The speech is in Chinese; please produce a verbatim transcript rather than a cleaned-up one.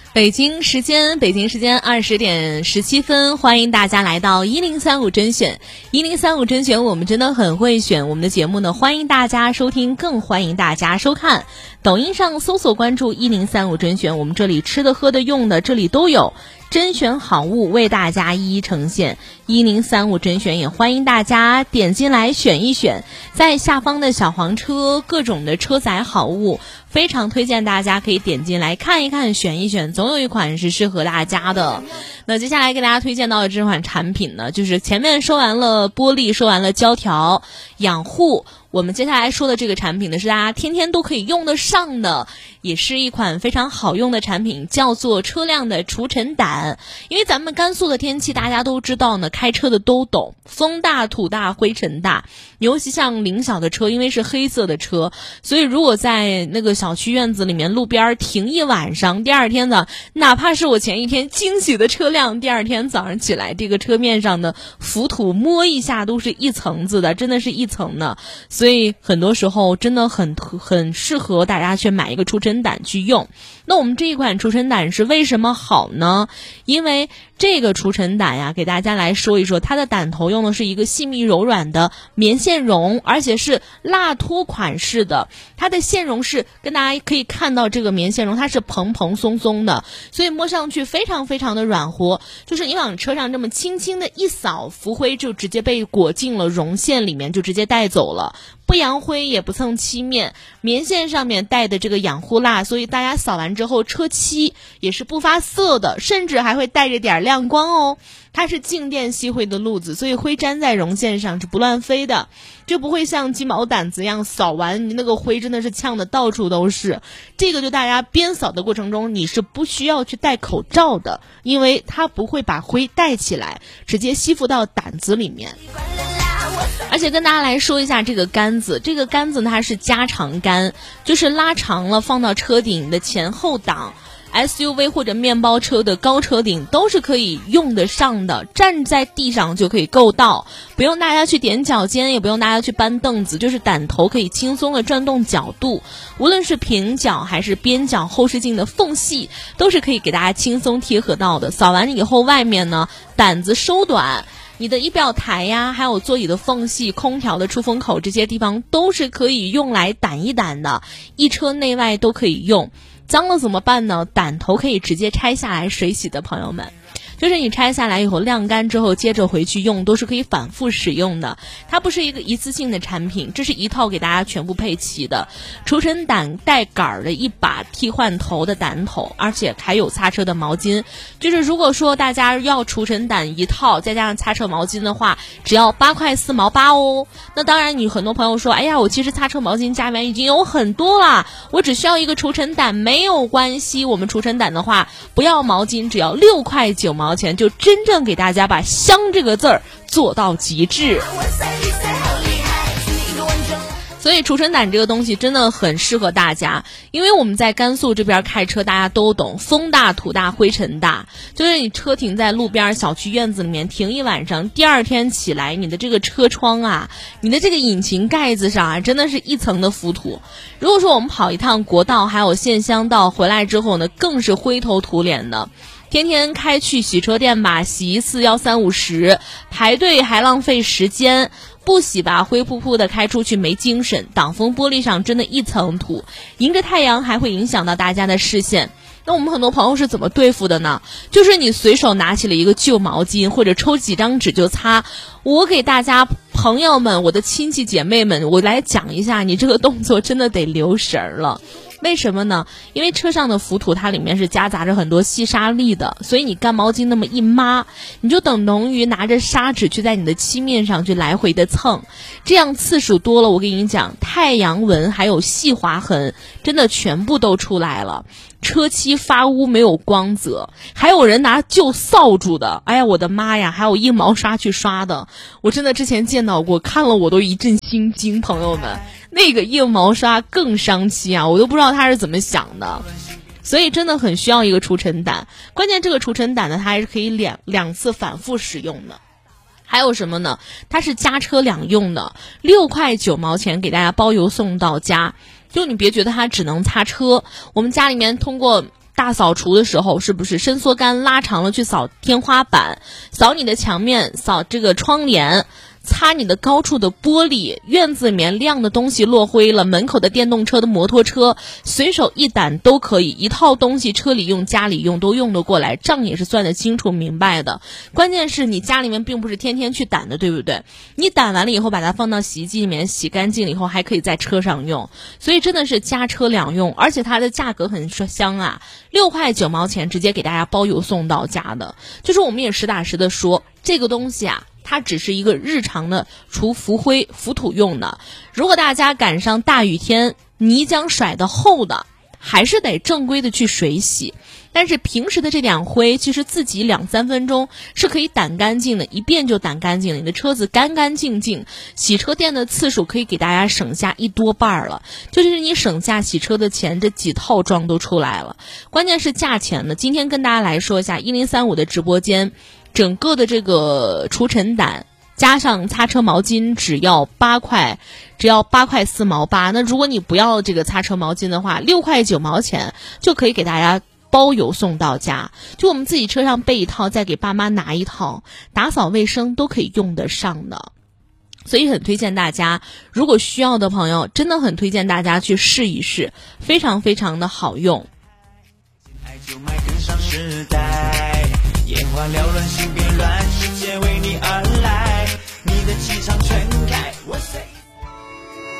北京时间，北京时间二十点十七分，欢迎大家来到一零三五甄选。一零三五甄选，我们真的很会选。我们的节目呢，欢迎大家收听，更欢迎大家收看。抖音上搜索关注一零三五甄选，我们这里吃的、喝的、用的，这里都有。甄选好物为大家一一呈现，一零三五甄选也欢迎大家点进来选一选，在下方的小黄车各种的车载好物，非常推荐大家可以点进来看一看，选一选，总有一款是适合大家的。那接下来给大家推荐到的这款产品呢，就是前面说完了玻璃，说完了胶条养护，我们接下来说的这个产品呢，是大家天天都可以用得上的，也是一款非常好用的产品，叫做车辆的除尘掸。因为咱们甘肃的天气大家都知道呢，开车的都懂，风大土大灰尘大，尤其像凌小的车，因为是黑色的车，所以如果在那个小区院子里面路边停一晚上，第二天的哪怕是我前一天清洗的车辆，第二天早上起来这个车面上的浮土摸一下都是一层子的，真的是一层的。所以很多时候真的很很适合大家去买一个除尘掸去用。那我们这一款除尘掸是为什么好呢？因为这个除尘掸呀，给大家来说一说，它的掸头用的是一个细密柔软的棉线绒，而且是蜡托款式的。它的线绒是跟大家可以看到这个棉线绒，它是蓬蓬松松的，所以摸上去非常非常的软和，就是你往车上这么轻轻的一扫，浮灰就直接被裹进了绒线里面，就直接带走了。不扬灰也不蹭漆面，棉线上面带的这个养护蜡，所以大家扫完之后车漆也是不发色的，甚至还会带着点亮光哦。它是静电吸灰的路子，所以灰粘在绒线上是不乱飞的，就不会像鸡毛掸子一样扫完你那个灰真的是呛的到处都是。这个就大家边扫的过程中你是不需要去戴口罩的，因为它不会把灰带起来，直接吸附到掸子里面。而且跟大家来说一下这个杆子，这个杆子它是加长杆，就是拉长了放到车顶的前后挡， S U V 或者面包车的高车顶都是可以用得上的，站在地上就可以够到，不用大家去踮脚尖，也不用大家去搬凳子，就是掸头可以轻松的转动角度，无论是平角还是边角后视镜的缝隙都是可以给大家轻松贴合到的。扫完以后外面呢，掸子收短，你的仪表台呀，还有座椅的缝隙、空调的出风口这些地方都是可以用来掸一掸的，一车内外都可以用。脏了怎么办呢？掸头可以直接拆下来水洗的，朋友们。就是你拆下来以后晾干之后接着回去用，都是可以反复使用的。它不是一个一次性的产品，这是一套给大家全部配齐的除尘掸带杆的一把替换头的掸头，而且还有擦车的毛巾。就是如果说大家要除尘掸一套再加上擦车毛巾的话，只要八块四毛八哦。那当然你很多朋友说，哎呀，我其实擦车毛巾家里面已经有很多了，我只需要一个除尘掸，没有关系。我们除尘掸的话不要毛巾，只要六块九毛钱，就真正给大家把香这个字儿做到极致。所以除尘掸这个东西真的很适合大家，因为我们在甘肃这边开车大家都懂，风大土大灰尘大，就是你车停在路边小区院子里面停一晚上，第二天起来你的这个车窗啊，你的这个引擎盖子上啊，真的是一层的浮土。如果说我们跑一趟国道还有县乡道回来之后呢，更是灰头土脸的。天天开去洗车店吧，洗一次要三五十，排队还浪费时间，不洗吧灰扑扑的开出去没精神，挡风玻璃上真的一层土，迎着太阳还会影响到大家的视线。那我们很多朋友是怎么对付的呢？就是你随手拿起了一个旧毛巾或者抽几张纸就擦。我给大家朋友们，我的亲戚姐妹们，我来讲一下，你这个动作真的得留神了。为什么呢？因为车上的浮土它里面是夹杂着很多细沙粒的，所以你干毛巾那么一抹，你就等同于拿着砂纸去在你的漆面上去来回的蹭，这样次数多了，我跟你讲，太阳纹还有细划痕真的全部都出来了，车漆发污没有光泽，还有人拿旧扫帚的，哎呀我的妈呀，还有硬毛刷去刷的，我真的之前见到过，看了我都一阵心惊。朋友们，那个硬毛刷更伤漆啊，我都不知道他是怎么想的，所以真的很需要一个除尘掸。关键这个除尘掸呢，它还是可以两两次反复使用的。还有什么呢？它是家车两用的，六块九毛钱给大家包邮送到家。就你别觉得它只能擦车，我们家里面通过大扫除的时候，是不是伸缩杆拉长了去扫天花板，扫你的墙面，扫这个窗帘，擦你的高处的玻璃，院子里面晾的东西落灰了，门口的电动车的摩托车，随手一掸都可以，一套东西车里用家里用都用得过来，账也是算得清楚明白的。关键是你家里面并不是天天去掸的，对不对？你掸完了以后把它放到洗衣机里面洗干净了以后还可以在车上用，所以真的是家车两用，而且它的价格很香啊，六块九毛钱直接给大家包邮送到家的。就是我们也实打实的说，这个东西啊它只是一个日常的除浮灰浮土用的，如果大家赶上大雨天泥浆甩得厚的，还是得正规的去水洗。但是平时的这点灰其实自己两三分钟是可以掸干净的，一遍就掸干净了，你的车子干干净净，洗车店的次数可以给大家省下一多半了，就是你省下洗车的钱，这几套装都出来了。关键是价钱呢，今天跟大家来说一下一零三五的直播间整个的这个除尘掸加上擦车毛巾只要八块，只要八块四毛八。那如果你不要这个擦车毛巾的话，六块九毛钱就可以给大家包邮送到家。就我们自己车上备一套，再给爸妈拿一套，打扫卫生都可以用得上的。所以很推荐大家，如果需要的朋友，真的很推荐大家去试一试，非常非常的好用。 爱就迈跟上时代，眼花缭乱，心变乱，世界为你而来，你的气场全开，哇塞。